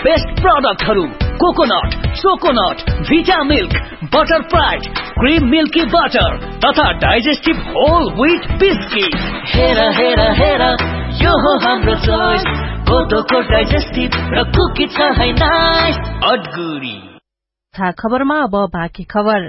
Best प्रोडक्टहरु coconut, सोकोनट, भिटा milk, butter fried, cream milky butter तथा digestive whole wheat biscuit. हेरा हेरा हेरा यो हो हाम्रो चोइस, कोदोको डाइजेस्टिभ र कुकी छ है नाइस अडगुडी। खबरमा अब बाँकी खबर।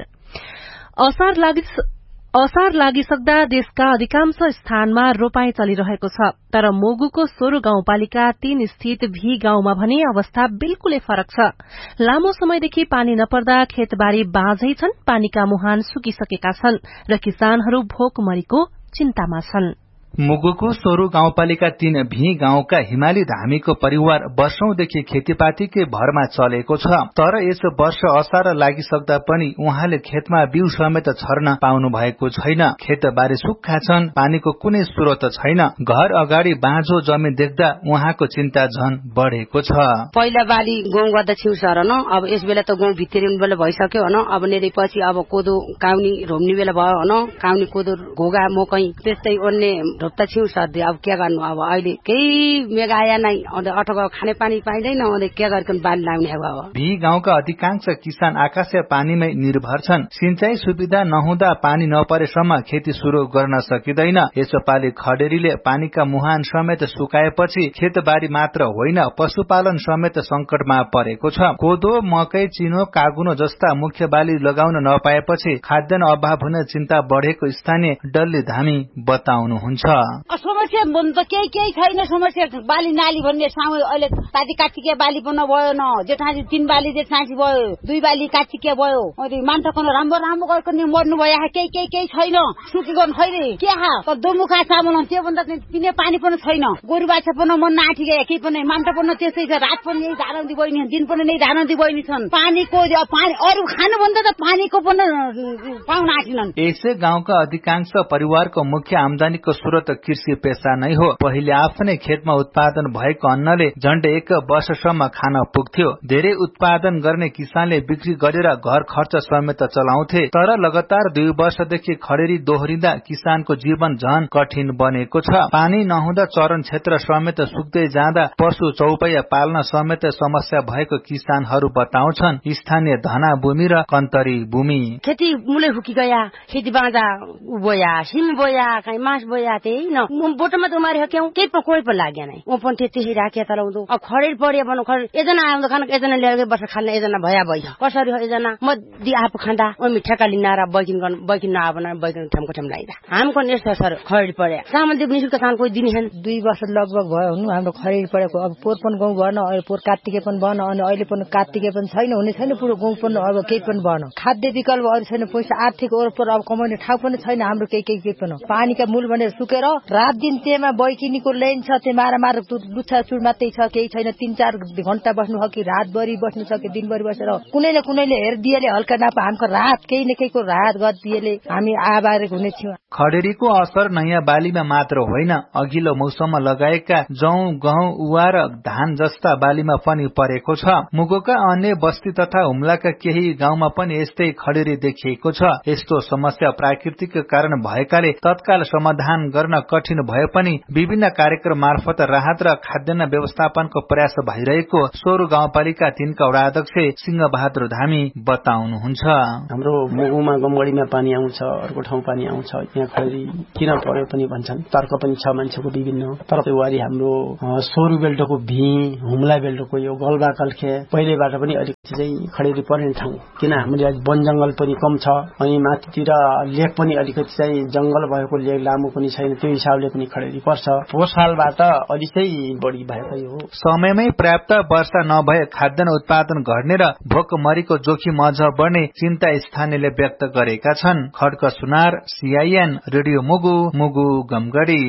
असार लागिसक्दा देशका अधिकांश स्थानमा रोपाई चलिरहेको छ, तर मोगुको सोरु गाउँपालिका 3 स्थित भी गाउँमा भने अवस्था बिल्कुलै फरक छ। लामो समयदेखि पानी नपर्दा खेतबारी बाँझै छन्, पानीका मुहान सुकिसकेका छन् र किसानहरू भोकमरीको चिन्तामा छन्। मुगुको सोरु गाउँपालिका 3 भी गाउँका हिमाली धामीको परिवार वर्षौंदेखि खेतीपातीकै भरमा चलेको छ, तर यस वर्ष असार लागिसक्दा पनि उहाँले खेतमा बिउ समेत छर्न पाउनु भएको छैन। खेतबारी सुक्खा छन्, पानीको कुनै स्रोत छैन। घर अगाडि बाँझो जमिन देख्दा उहाँको चिन्ता झन बढेको छ। पहिला बाली गहुँ गर्दा छिउ सर न, अब यस बेला त गहुँ भित्रिनु बेला भइसक्यो न, अब नेरेपछि अब कोदो काउनी रोप्ने बेला भयो न, काउनी कोदो घोगा मकै त्यस्तै अन्य रोप्दा छिउ सर्दी। अब के गर्नु, अब अहिले केही मेघ आया नै अटको खाने पानी पाइँदैन, अनि के गरिकन बाली लाउने अब। भी गाउँका अधिकांश किसान आकाशीय पानीमै निर्भर छन्। सिंचाई सुविधा नहुँदा पानी नपरेसम्म खेती शुरू गर्न सकिँदैन। यसपालि खडेरीले पानीका मुहान समेत सुकाएपछि खेतबारी मात्र होइन पशुपालन समेत संकटमा परेको छ। कोदो, मकै, चिनो, कागुनो जस्ता मुख्य बाली लगाउन नपाएपछि खाद्यान्न अभाव हुने चिन्ता बढेको स्थानीय डल्ली धामी बताउनुहुन्छ। समस्या त केही छैन, समस्या बाली नाली भन्ने सामु अहिले ताती काटिके बाली पनि भयो न, जेठाजी 3 बाली जेठाजी भयो, 2 बाली काटिके भयो, अनि मान्छेको राम्रो राम्रो गरिकन मर्नु भयो। केही छैन, सुकेको खैरे के हा दोमुखा चामल त्यो भन्दा पिने पानी पनि छैन, गोरु बाछा पनि मन नाठिगए, केही पनि मान्छे पनि त्यस्तै छ। रात पनि यही धारन्दी बहिनी, दिन पनि नै धारन्दी बहिनी छन्। पानीको पानी अरु खानु भन्दा त पानीको पनि पाउन आँटिनन्। यसै गाउँका अधिकांश परिवारको मुख्य आमदानीको स्रोत कृषि पेशा नै हो। पहिले आफ्नै खेतमा उत्पादन भएको अन्नले झण्डै 1 वर्षसम्म खान पुग्थ्यो। धेरै उत्पादन गर्ने किसानले बिक्री गरेर घर खर्च समेत चलाउँथे, तर लगातार 2 वर्षदेखि खडेरी दोहोरिँदा किसानको जीवन झन कठिन बनेको छ। पानी नहुँदा चरण क्षेत्र समेत सुक्दै जाँदा पशु चौपैया पाल्न समेत समस्या भएको किसानहरू बताउँछन्। स्थानीय धना भूमि र कन्तरी भूमि खेती मुले हुकी गया, खेती बाँझा बोया, सिम बोया, कहीं मास बोया, त्यही न बोटमा त उमारे क्यों केही कोही पनि लाग्यो नै, ओ पनि त्यति राखे तलाउँदो। अब खडेर पऱ्यो भने खडेर एजना आउँदो खान, एजना ल्याएर वर्ष खान, एजना भया भइ कसरी हो, एजना म दि आफू खाँदा ओ मिठाका लिनार बैकिन आवन बैकिन ठाउँको ठाउँ लाइदा हमको नेस्ता सर खडेर परे सामान दिने निशुल्क काम कोही दिने छैन। 2 वर्ष लगभग भयो हुनु हाम्रो खडेर परेको। अब पोर पनि गाउँ भएन, अहिले पोर कात्तिके पनि भएन, अनि अहिले पनि कात्तिके पनि छैन, हुने छैन पुरो गाउँ पनि अब केही पनि भएन। खाद्य विकल्प अरू छैन, पैसा आर्थिक ओरपर अब कमाउने ठाउँ पनि छैन हाम्रो केही पनि। पानीका मूल भनेर सुकेर रात दिन त्यहाँ बैकिनीको लेन छ, त्यो मारा दुच्छा चुड मात्रै छ, केही छैन। 3-4 घण्टा बस्नु हो कि रातभरि बस्नु छ कि दिनभरि बसेर कुनै न कुनैले हेरिदिएले हल्का नापा हमको राहत केही न केहीको राहत गरिदिएले हामी आभारी हुने छौँ। खडेरीको असर नयाँ बालीमा मात्र होइन, अघिल्लो मौसममा लगाएका जौ, गहुँ, उवा र धान जस्ता बालीमा पनि परेको छ। मुगुका अन्य बस्ती तथा हुम्लाका केही गाउँमा पनि यस्तै खडेरी देखिएको छ। यस्तो समस्या प्राकृतिक कारण भएकाले तत्काल समाधान गर्न कठिन भए पनि विभिन्न कार्यक्रम मार्फत राहत र खाद्यान्न व्यवस्थापनको प्रयास भइरहेको सोरु गाउँपालिका 3 का वडा अध्यक्ष सिंहबहादुर धामी बताउनुहुन्छ। हाम्रो मुगुमा गमगढीमा पानी आउँछ, अर्को ठाउँ पानी आउँछ, यहाँ खडेरी किन पर्यो पनि भन्छन्। तर्क पनि छ मान्छेको विभिन्न, तर त्यो वारी हाम्रो सोरु बेल्टोको भी, हुम्ला बेल्टोको यो गल्बा कल्खे पहिलेबाट पनि अलिकति चाहिँ खडेरी पर्ने ठाउँ, किन हामीले वन जंगल पनि कम छ, अनि माथितिर लेक पनि अलिकति चाहिँ जंगल भएको लेक लामो पनि छैन, त्यो हिसाबले पनि खडेरी पर्छ। पोहोर सालबाट अलि चाहिँ बढी भएको हो। समयमै पर्याप्त वर्षा नभए खाद्यान्न उत्पादन घट्ने र भोकमरीको जोखिम अझ बढ्ने चिन्ता स्थानीयले व्यक्त गरेका छन्। खड्क सुनार, सीआईएन रेडियो मुगु गमगढी।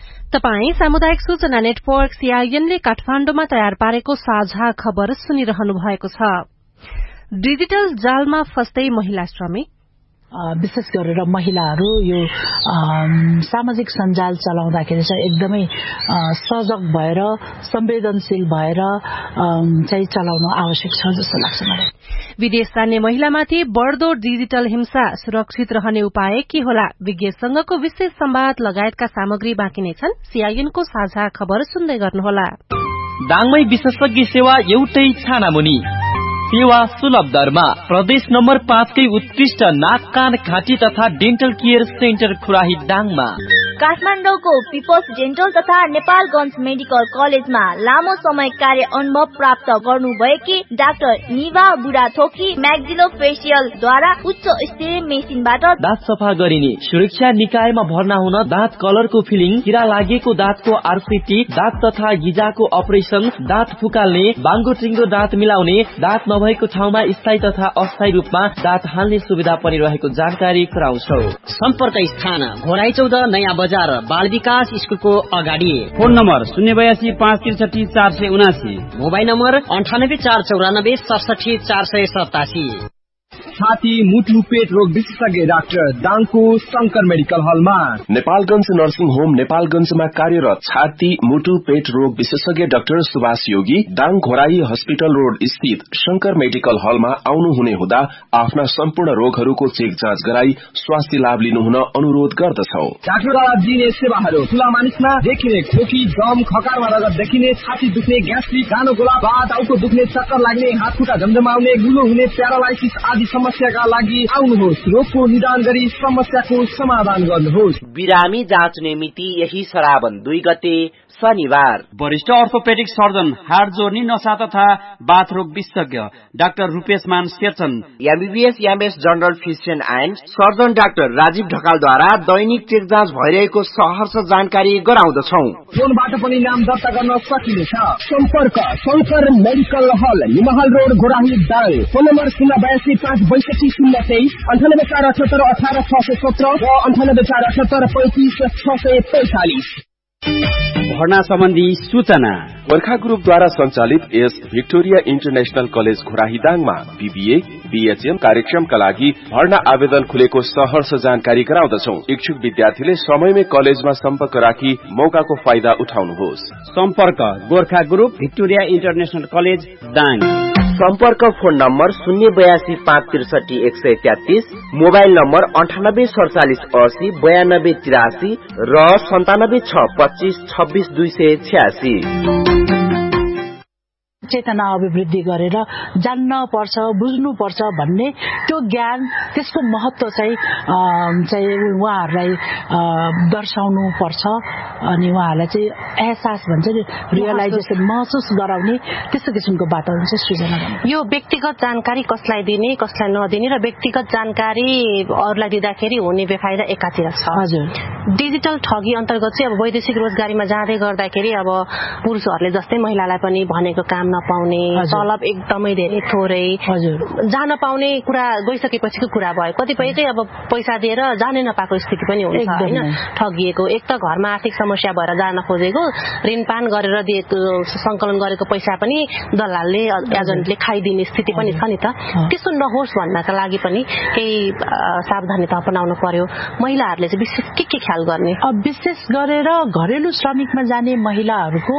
तपाई सामुदायिक सूचना नेटवर्क सीआईएनले काठमाडौँमा तयार पारेको साझा खबर सुनिरहनु भएको छ। डिजिटल जालमा फस्दै महिला श्रमिक, विशेष गरेर महिलाहरू यो सामाजिक सञ्जाल चलाउँदाखेरि चाहिँ एकदमै सजग भएर संवेदनशील भएर चाहिँ चलाउन आवश्यक छ जस्तो लाग्छ मलाई। विदेश जाने महिलामाथि बढ्दो डिजिटल हिंसा, सुरक्षित रहने उपाय के होला, विज्ञसँगको विशेष संवाद लगायतका सामग्री बाँकी नै छन्। सीआईएनको साझा खबर सुन्दै गर्नुहोला। दाङमै विशेषज्ञ सेवा एउटै छानामुनि सेवा सुलभ दरमा प्रदेश नम्बर 5 कै उत्कृष्ट नाक कान घाँटी तथा डेन्टल केयर सेन्टर खुराही दाङमा काठमाडौँको पिपल्स डेन्टल तथा नेपालगञ्ज मेडिकल कलेजमा लामो समय कार्य अनुभव प्राप्त गर्नुभएकी डाक्टर निभा बुढाथोकी म्याक्सिलो फेसियल द्वारा उच्च स्तरीय मेसिनबाट दाँत सफा गरिने सुरक्षा निकायमा भर्ना हुन दाँत कलरको फिलिङ किरा लागेको दाँतको आरसिटी दाँत तथा गिजाको अपरेसन दाँत फुकाल्ने बाङ्गो टिङ्गो दाँत मिलाउने दाँत नभएको ठाउँमा स्थायी तथा अस्थायी रूपमा दाँत हाल्ने सुविधा पनि रहेको जानकारी गराउँछौ। सम्पर्क स्थान घोराई 14 नयाँ बजार बाल विकास स्कुलको अगाडि। Phone number 082 563 479, mobile number 98 494 67 487। छाती मुटु पेट रोग विशेषज्ञ डाक्टर दाङको शंकर मेडिकल हलमा। नेपालगञ्ज नर्सिङ होम नेपालगञ्जमा कार्यरत छाती मुटु पेट रोग विशेषज्ञ डाक्टर सुभाष योगी दाङ घोराई हस्पिटल रोड स्थित शंकर मेडिकल हलमा आउनुहुने हुँदा आफ्ना सम्पूर्ण रोगहरूको चेक जाँच गराई स्वास्थ्य लाभ लिनुहुन अनुरोध गर्दछौ। डाक्टरद्वारा दिने सेवाहरू ठूला मानिसमा देखिने खोकी दम खकारमा रगत देखिने छाती दुख्ने ग्यास्ट्रिक गानो गोला टाउको दुख्ने चक्कर लाग्ने हात खुट्टा झमझमाउने गुलो हुने प्यारालाइसिस आदि समस्याका लागि आउनुहोस्। रोगको निदान गरी समस्याको समाधान गर्नुहोस्। बिरामी जाँच्ने मिति यही श्रावण 2 गते शनिबार। वरिष्ठ अर्थोपेडिक सर्जन हाड जोर्नी नसा तथा बाथ रोग विशेषज्ञ डाक्टर रूपेश मान Sherchan MBBS MS general physician and surgeon doctor Rajiv ढकालद्वारा Dainik check जाँच भइरहेको सहर्ष जानकारी गराउँदछौ। फोनबाट पनि नाम दर्ता गर्न सकिनेछ। सम्पर्क शंकर मेडिकल हल निमहल road Ghorahi Dang. Phone number 082 562 023 98 478 18 617 र 98 478 35 645। भर्ना सम्बन्धी सूचना गोर्खा ग्रुपद्वारा सञ्चालित S Victoria international college Ghorahi दाङमा BBA BHM कार्यक्रमका लागि भर्ना आवेदन खुलेको सहर्ष जानकारी गराउँदछौ। इच्छुक विद्यार्थीले समयमै कलेजमा सम्पर्क राखी मौकाको फाइदा उठाउनुहोस्। सम्पर्क Gorkha group Victoria international college Dang. सम्पर्क फोन नम्बर 082 563 133, मोबाइल नम्बर 98 47 80 92 83 र 97 6 25 26 286। चेतना अभिवृद्धि गरेर जान्न पर्छ बुझ्नु पर्छ भन्ने त्यो ज्ञान त्यसको महत्व चाहिँ उहाँहरूलाई दर्शाउनु पर्छ अनि उहाँहरूलाई चाहिँ एहसास भन्छ नि रियलाइजेसन महसुस गराउने त्यस्तो किसिमको वातावरण चाहिँ सृजना गर्नु। यो व्यक्तिगत जानकारी कसलाई दिने कसलाई नदिने र व्यक्तिगत जानकारी अरूलाई दिँदाखेरि हुने बेफाइदा एकातिर छ। हजुर डिजिटल ठगी अन्तर्गत चाहिँ अब वैदेशिक रोजगारीमा जाँदै गर्दाखेरि अब पुरुषहरूले जस्तै महिलालाई पनि भनेको काम नपाउने तलब एकदमै धेरै थोरै जान पाउने कुरा गइसकेपछिको कुरा भयो। कतिपय चाहिँ अब पैसा दिएर जानै नपाएको स्थिति पनि हुन्छ हैन। ठगिएको एक त घरमा आर्थिक समस्या भएर जान खोजेको ऋणपान गरेर दिएको संकलन गरेको पैसा पनि दलालले एजेन्टले खाइदिने स्थिति पनि छ नि त। त्यस्तो नहोस् भन्नका लागि पनि केही सावधानीता अपनाउनु पर्यो। महिलाहरूले चाहिँ विशेष के ख्याल गर्ने? विशेष गरेर घरेलु श्रमिकमा जाने महिलाहरूको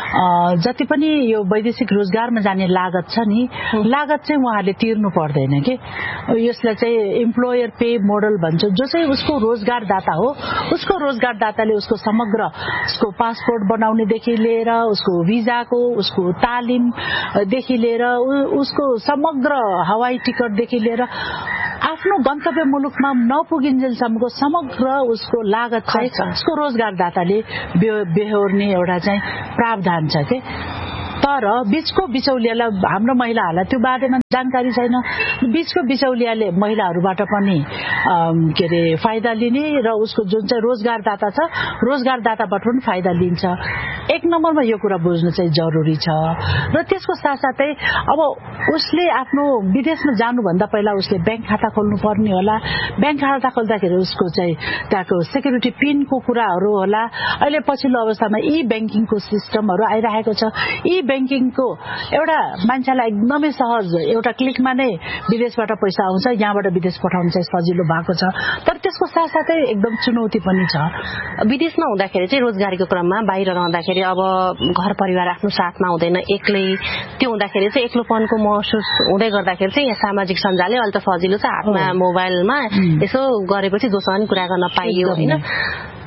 जति पनि यो वैदेशिक रोजगारमा जाने लागत छ नि लागत चाहिँ उहाँहरूले तिर्नु पर्दैन के। यसलाई चाहिँ इम्प्लोयर पे मोडल भन्छ। जो चाहिँ उसको रोजगारदाता हो उसको रोजगारदाताले उसको समग्र उसको पासपोर्ट बनाउनेदेखि लिएर उसको भिजाको उसको तालिमदेखि लिएर उसको समग्र हवाई टिकटदेखि लिएर आफ्नो गन्तव्य मुलुकमा नपुगिन्जेलसम्मको समग्र उसको लागत चाहिँ उसको रोजगारदाताले बेहोर्ने एउटा चाहिँ प्रावधान छ के। तर बीचको बिचौलियालाई हाम्रो महिलाहरूलाई त्यो बारेमा जानकारी छैन। बीचको बिचौलियाले महिलाहरूबाट पनि के अरे फाइदा लिने र उसको जुन चाहिँ रोजगारदाता छ रोजगारदाताबाट पनि फाइदा लिन्छ। एक नम्बरमा यो कुरा बुझ्नु चाहिँ जरुरी छ। र त्यसको साथसाथै अब उसले आफ्नो विदेशमा जानुभन्दा पहिला उसले ब्याङ्क खाता खोल्नु पर्ने होला। ब्याङ्क खाता खोल्दाखेरि उसको चाहिँ त्यहाँको सेक्युरिटी पिनको कुराहरू होला। अहिले पछिल्लो अवस्थामा ई ब्याङ्किङको सिस्टमहरू आइरहेको छ। ई ब्याङ्किङको एउटा मान्छेलाई एकदमै सहज एउटा क्लिकमा नै विदेशबाट पैसा आउँछ। यहाँबाट विदेश पठाउनु चाहिँ सजिलो भएको छ। तर त्यसको साथसाथै एकदम चुनौती पनि छ। विदेशमा हुँदाखेरि चाहिँ रोजगारीको क्रममा बाहिर रहँदाखेरि अब घर परिवार आफ्नो साथमा हुँदैन एक्लै। त्यो हुँदाखेरि चाहिँ एक्लोपनको महसुस हुँदै गर्दाखेरि चाहिँ यहाँ सामाजिक सञ्जालले अहिले त सजिलो छ। हातमा मोबाइलमा यसो गरेपछि जोसँग कुरा गर्न पाइयो हैन।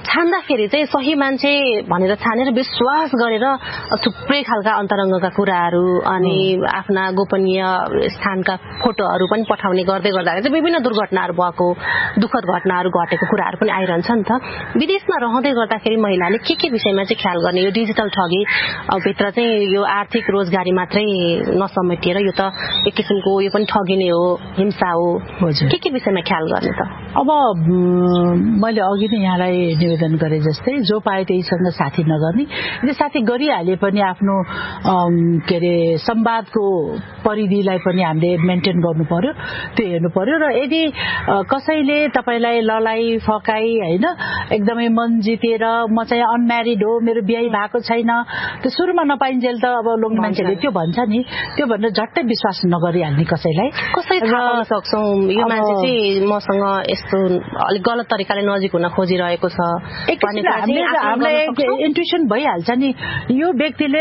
छान्दाखेरि चाहिँ सही मान्छे भनेर छानेर विश्वास गरेर थुप्रै खालका अन्तरङ्गका कुराहरू अनि आफ्ना गोपनीय स्थानका फोटोहरू पनि पठाउने गर्दै गर्दाखेरि चाहिँ विभिन्न दुर्घटनाहरू भएको दुःखद घटनाहरू घटेको कुराहरू पनि आइरहन्छ नि त। विदेशमा रहँदै गर्दाखेरि महिलाले के विषयमा चाहिँ ख्याल गर्ने? यो डिजिटल ठगी भित्र चाहिँ यो आर्थिक रोजगारी मात्रै नसमेटिएर यो त एक किसिमको यो पनि ठगी नै हो, हिंसा हो, के विषयमा ख्याल गर्ने त? अब मैले अघि नै यहाँलाई निवेदन गरे जस्तै जो पाए त्यहीसँग साथी नगर्ने। यदि साथी गरिहाले पनि आफ्नो के अरे संवादको परिधिलाई पनि हामीले मेन्टेन गर्नु पर्यो, त्यो हेर्नु पर्यो। र यदि कसैले तपाईलाई ललाई फकाई हैन एकदमै मन जितेर म चाहिँ अनम्यारिड हो, मेरो बिहे भएको छैन, त्यो सुरुमा नपाइन्जेल त अब लोग्ने मान्छेले त्यो भन्छ नि, त्यो भनेर झट्टै विश्वास नगरिहाल्ने कसैलाई। कसरी थाहा गर्न सक्छौं यो मान्छे चाहिँ मसँग यस्तो अलिक गलत तरिकाले नजिक हुन खोजिरहेको छ? हामीलाई इन्ट्युसन भइहाल्छ नि, यो व्यक्तिले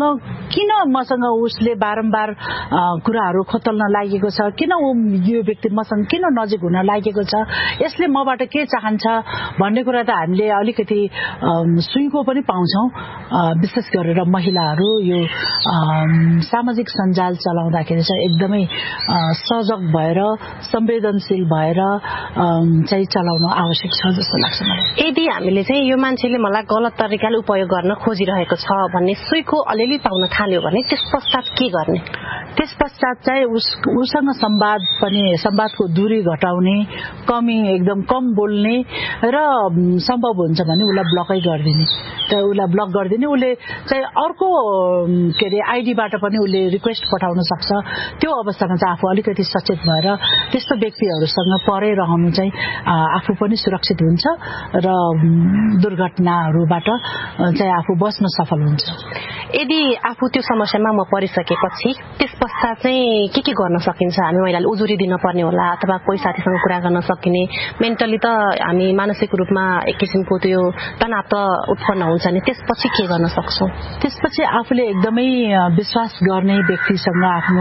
मसँग उसले बारम्बार कुराहरू खोतल्न लागेको छ, किन यो व्यक्ति मसँग किन नजिक हुन लागेको छ, यसले मबाट के चाहन्छ भन्ने कुरा त हामीले अलिकति सुइको पनि पाउँछौं। विशेष गरेर महिलाहरू यो सामाजिक सञ्जाल चलाउँदाखेरि चाहिँ एकदमै सजग भएर संवेदनशील भएर चाहिँ चलाउन आवश्यक छ जस्तो लाग्छ मलाई। यदि हामीले चाहिँ यो मान्छेले मलाई गलत तरिकाले उपयोग गर्न खोजिरहेको छ भन्ने सुइको अलिअलि पाउन थाल्यो भने त्यस पश्चात के गर्ने? त्यस पश्चात चाहिँ उसँग संवादको दूरी घटाउने, एकदम कम बोल्ने र सम्भव हुन्छ भने उसलाई ब्लकै गरिदिने। उसलाई ब्लक गरिदिने, उसले चाहिँ अर्को के अरे आइडीबाट पनि उसले रिक्वेस्ट पठाउन सक्छ। त्यो अवस्थामा चाहिँ आफू अलिकति सचेत भएर त्यस्तो व्यक्तिहरूसँग परै रहनु चाहिँ आफू पनि सुरक्षित हुन्छ र दुर्घटनाहरूबाट चाहिँ आफू बस्न सफल हुन्छ। यदि आफू त्यो समस्यामा म परिसकेपछि त्यस पश्चात चाहिँ के गर्न सकिन्छ? हामी महिलाले उजुरी दिन पर्ने होला अथवा कोही साथीसँग कुरा गर्न सकिने? मेन्टली त हामी मानसिक रूपमा एक किसिमको त्यो तनाव त उत्पन्न हुन्छ नि, त्यसपछि के गर्न सक्छौं? त्यसपछि आफूले एकदमै विश्वास गर्ने व्यक्तिसँग आफ्नो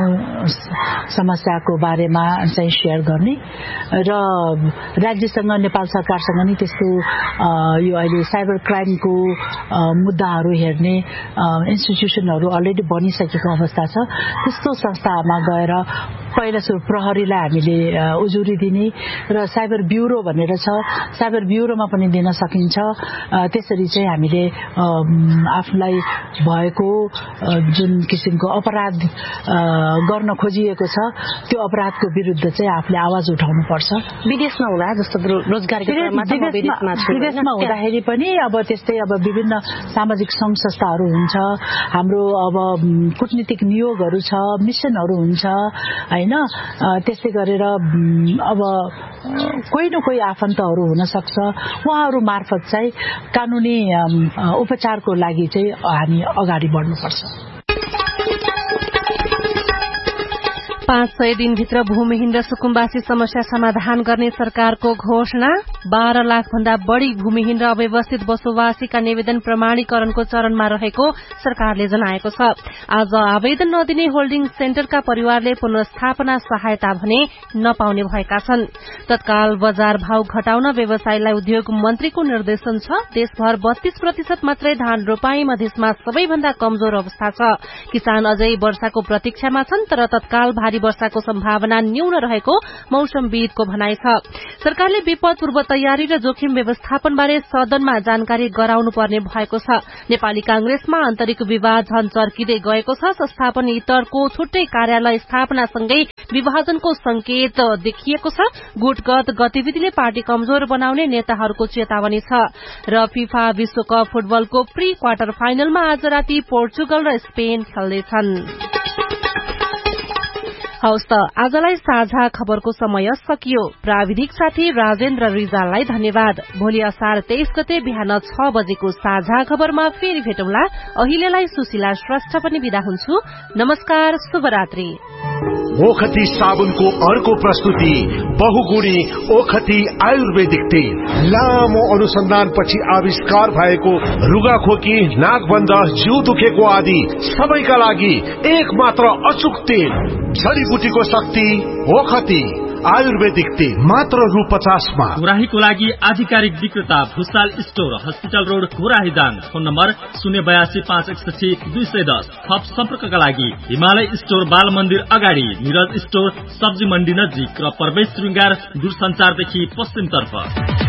समस्याको बारेमा चाहिँ शेयर गर्ने र राज्यसँग नेपाल सरकारसँग नि त्यस्तो यो अहिले साइबर क्राइमको मुद्दाहरू हेर्ने इन्स्टिट्युसनहरू अलरेडी बनिसकेको अवस्था छ। त्यस्तो संस्थामा गएर पहिला सुरु प्रहरीलाई हामीले उजुरी दिने र साइबर ब्युरो भनेर छ, साइबर ब्युरोमा पनि दिन सकिन्छ। त्यसरी चाहिँ हामीले आफूलाई भएको जुन किसिमको अपराध गर्न खोजिएको छ त्यो अपराधको विरुद्ध चाहिँ आफूले आवाज उठाउनु पर्छ। विदेशमा हुँदा जस्तो रोजगारीको विदेशमा हुँदाखेरि पनि अब त्यस्तै अब विभिन्न सामाजिक संघ संस्थाहरू हुन्छ, हाम्रो अब कूटनीतिक नियोगहरू छ, मिसनहरू हुन्छ हैन। त्यसै गरेर अब कोही न कोही आफन्तहरू हुन सक्छ, उहाँहरू मार्फत चाहिँ कानुनी उपचारको लागि चाहिँ हामी अगाडि बढ्नुपर्छ। 500 दिनभित्र भूमिहीन र सुकुम्बासी समस्या समाधान गर्ने सरकारको घोषणा। 12 लाख भन्दा बढ़ी भूमिहीन र अव्यवस्थित बसोबासीका निवेदन प्रमाणीकरणको चरणमा रहेको सरकारले जनाएको छ। आज आवेदन नदिने होल्डिङ सेन्टरका परिवारले पुनर्स्थापना सहायता भने नपाउने भएका छन्। तत्काल बजार भाव घटाउन व्यवसायीलाई उद्योग मन्त्रीको निर्देशन छ। देशभर 32% मात्रै धान रोपाई मधेसमा सबैभन्दा कमजोर अवस्था छ। किसान अझै वर्षाको प्रतीक्षामा छन्, तर तत्काल भारी वर्षाको सम्भावना न्यून रहेको मौसमविदको भनाइ छ। सरकारले विपद पूर्व तयारी र जोखिम व्यवस्थापन बारे सदनमा जानकारी गराउनु पर्ने भएको छ। नेपाली कांग्रेसमा आन्तरिक विवाद झन चर्किँदै गएको छ। संस्थापन इतरको छुट्टै कार्यालय स्थापनासँगै विभाजनको संकेत देखिएको छ। गुटगत गतिविधिले पार्टी कमजोर बनाउने नेताहरूको चेतावनी छ। र फिफा विश्वकप फुटबलको प्री क्वार्टर फाइनलमा आज राति पोर्चुगल र स्पेन खेल्दैछन्। हवस् त आजलाई साझा खबरको समय सकियो। प्राविधिक साथी राजेन्द्र रिजाललाई धन्यवाद। भोलि असार 23 गते बिहान 6 बजेको साझा खबरमा फेरि भेटौँला। अहिलेलाई सुशीला श्रेष्ठ पनि बिदा हुन्छु। नमस्कार, शुभरात्रि। ओखती साबुनको अर्को प्रस्तुति बहुगुणी ओखती आयुर्वेदिक तेल। लामो अनुसन्धानपछि आविष्कार भएको रुगाखोकी, नाकबन्ध, जिउ दुखेको आदि सबैका लागि एक मात्र अचूक तेल। जडीबुटीको शक्ति ओखती। आयुर्वेदिक तेल मात्र ₹50 मा। घोराहीको लागि आधिकारिक विक्रेता Bhusal store, hospital road, Ghorahi Dang. Phone number 082561210। थप सम्पर्कका लागि हिमालय स्टोर, बाल मन्दिर अगाडि, निरज स्टोर, सब्जी मण्डी नजिक र प्रवेश श्रृंगार दूरसञ्चारदेखि पश्चिम तर्फ।